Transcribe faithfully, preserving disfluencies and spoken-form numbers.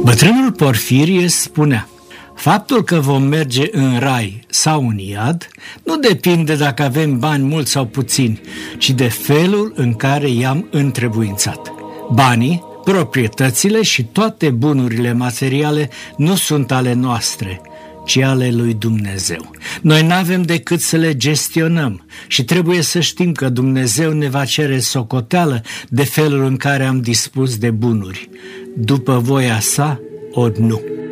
Bătrânul Porfirie spunea: faptul că vom merge în rai sau în iad nu depinde dacă avem bani mulți sau puțini, ci de felul în care i-am întrebuințat. Banii, proprietățile și toate bunurile materiale nu sunt ale noastre, ci ale lui Dumnezeu. Noi n-avem decât să le gestionăm și trebuie să știm că Dumnezeu ne va cere socoteală de felul în care am dispus de bunuri, după voia sa ori nu.